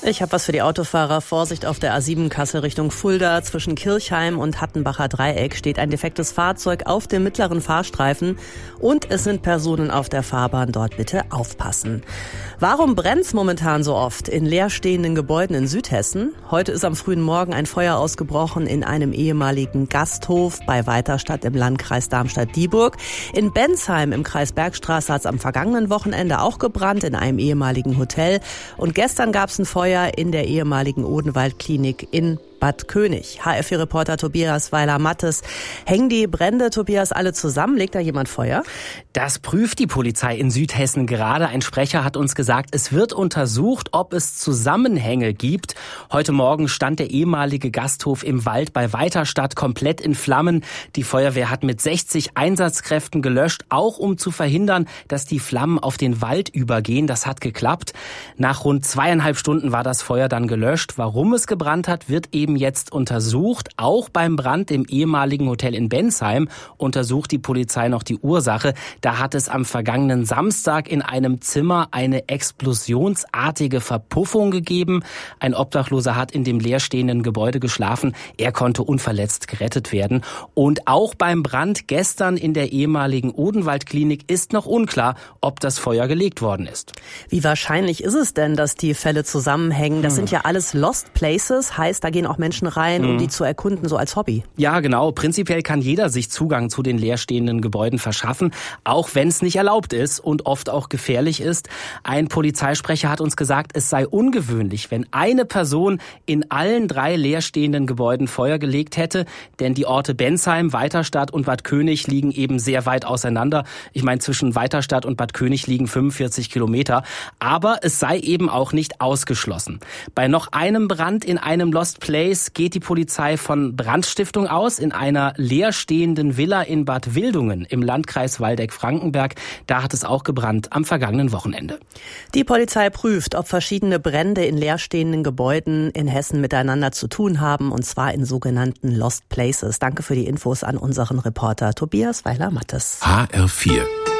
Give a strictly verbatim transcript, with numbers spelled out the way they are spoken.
Ich habe was für die Autofahrer. Vorsicht auf der A sieben Kassel Richtung Fulda. Zwischen Kirchheim und Hattenbacher Dreieck steht ein defektes Fahrzeug auf dem mittleren Fahrstreifen. Und es sind Personen auf der Fahrbahn. Dort bitte aufpassen. Warum brennt's momentan so oft in leerstehenden Gebäuden in Südhessen? Heute ist am frühen Morgen ein Feuer ausgebrochen in einem ehemaligen Gasthof bei Weiterstadt im Landkreis Darmstadt-Dieburg. In Bensheim im Kreis Bergstraße hat es am vergangenen Wochenende auch gebrannt in einem ehemaligen Hotel. Und gestern gab es ein Feuer in der ehemaligen Odenwald-Klinik in Bad König. H R vier Reporter Tobias Weiler-Mattes. Hängen die Brände, Tobias, alle zusammen? Legt da jemand Feuer? Das prüft die Polizei in Südhessen gerade. Ein Sprecher hat uns gesagt, es wird untersucht, ob es Zusammenhänge gibt. Heute Morgen stand der ehemalige Gasthof im Wald bei Weiterstadt komplett in Flammen. Die Feuerwehr hat mit sechzig Einsatzkräften gelöscht, auch um zu verhindern, dass die Flammen auf den Wald übergehen. Das hat geklappt. Nach rund zweieinhalb Stunden war das Feuer dann gelöscht. Warum es gebrannt hat, wird eben jetzt untersucht. Auch beim Brand im ehemaligen Hotel in Bensheim untersucht die Polizei noch die Ursache. Da hat es am vergangenen Samstag in einem Zimmer eine explosionsartige Verpuffung gegeben. Ein Obdachloser hat in dem leerstehenden Gebäude geschlafen. Er konnte unverletzt gerettet werden. Und auch beim Brand gestern in der ehemaligen Odenwald-Klinik ist noch unklar, ob das Feuer gelegt worden ist. Wie wahrscheinlich ist es denn, dass die Fälle zusammenhängen? Das hm. sind ja alles Lost Places, heißt, da gehen auch Menschen rein, um die zu erkunden, so als Hobby. Ja, genau. Prinzipiell kann jeder sich Zugang zu den leerstehenden Gebäuden verschaffen, auch wenn es nicht erlaubt ist und oft auch gefährlich ist. Ein Polizeisprecher hat uns gesagt, es sei ungewöhnlich, wenn eine Person in allen drei leerstehenden Gebäuden Feuer gelegt hätte, denn die Orte Bensheim, Weiterstadt und Bad König liegen eben sehr weit auseinander. Ich meine, zwischen Weiterstadt und Bad König liegen fünfundvierzig Kilometer. Aber es sei eben auch nicht ausgeschlossen. Bei noch einem Brand in einem Lost Place geht die Polizei von Brandstiftung aus in einer leerstehenden Villa in Bad Wildungen im Landkreis Waldeck-Frankenberg. Da hat es auch gebrannt am vergangenen Wochenende. Die Polizei prüft, ob verschiedene Brände in leerstehenden Gebäuden in Hessen miteinander zu tun haben, und zwar in sogenannten Lost Places. Danke für die Infos an unseren Reporter Tobias Weiler-Mattes. H R vier